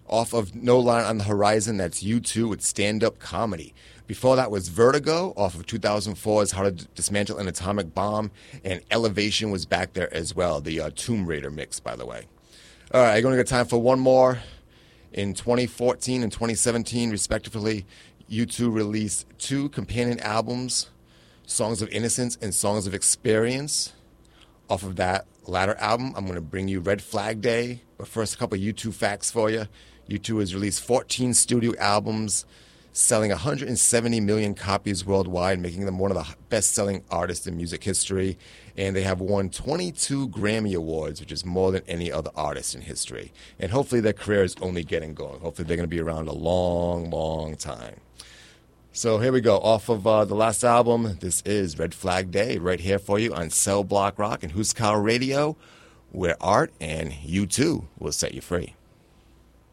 Off of No Line on the Horizon, that's U2 with Stand Up Comedy. Before that was Vertigo off of 2004's How to Dismantle an Atomic Bomb, and Elevation was back there as well, the Tomb Raider mix, by the way. All right, I'm going to get time for one more. In 2014 and 2017, respectively, U2 released 2 companion albums, Songs of Innocence and Songs of Experience. Off of that latter album, I'm going to bring you Red Flag Day. But first, a couple of U2 facts for you. U2 has released 14 studio albums, selling 170 million copies worldwide, making them one of the best-selling artists in music history. And they have won 22 Grammy Awards, which is more than any other artist in history. And hopefully their career is only getting going. Hopefully they're going to be around a long, long time. So here we go. Off of the last album, this is Red Flag Day, right here for you on Cell Block Rock and Huskar Radio, where art and U2 will set you free.